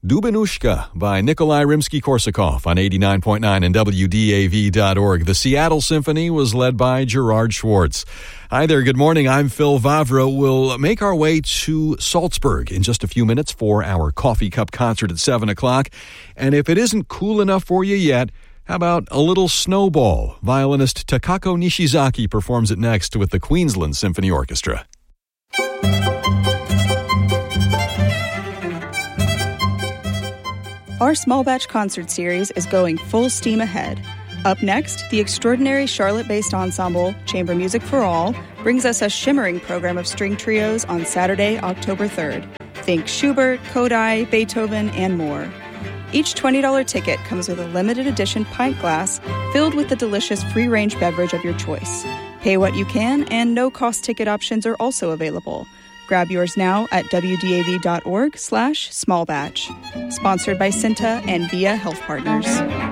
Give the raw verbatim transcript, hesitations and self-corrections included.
Dubenushka by Nikolai Rimsky-Korsakov on eighty-nine point nine and W D A V dot org. The Seattle Symphony was led by Gerard Schwartz. Hi there, good morning. I'm Phil Vavra. We'll make our way to Salzburg in just a few minutes for our coffee cup concert at seven o'clock. And if it isn't cool enough for you yet, how about a little snowball? Violinist Takako Nishizaki performs it next with the Queensland Symphony Orchestra. Our small batch concert series is going full steam ahead. Up next, the extraordinary Charlotte-based ensemble, Chamber Music for All, brings us a shimmering program of string trios on Saturday, October third. Think Schubert, Kodály, Beethoven, and more. Each twenty dollars ticket comes with a limited edition pint glass filled with the delicious free-range beverage of your choice. Pay what you can, and no-cost ticket options are also available. Grab yours now at W D A V dot org slash small batch. Sponsored by Cinta and Via Health Partners.